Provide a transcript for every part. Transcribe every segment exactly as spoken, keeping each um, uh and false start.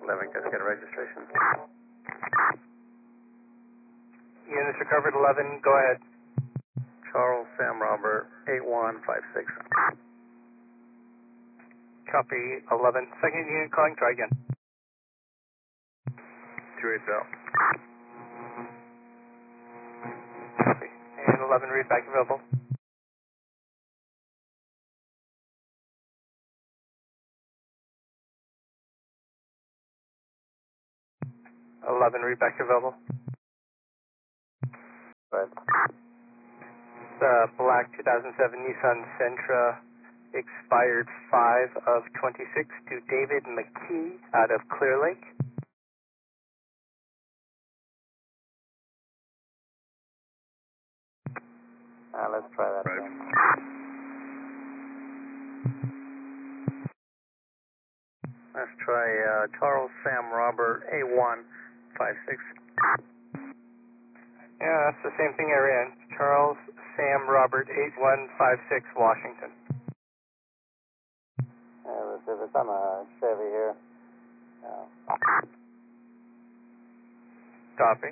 eleven, can I get a registration? Units recovered eleven, go ahead. Charles Sam Robert, eight one five six. Copy eleven. Second unit calling, try again. two eight zero. Copy. And eleven, read back available. eleven, read back available. Right. The black two thousand seven Nissan Sentra, expired five of twenty-six, to David McKee out of Clear Lake. Uh, let's try that Right. again. Let's try uh, Charles Sam Robert, eight one five six. Yeah, that's the same thing I ran. Charles Sam Robert, eight one five six, Washington. Yeah, let's see if it's on a Chevy here. Yeah. Copy.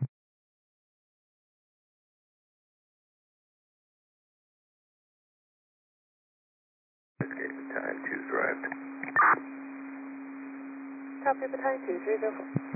Escape time two arrived. Copy, battalion two three zero four.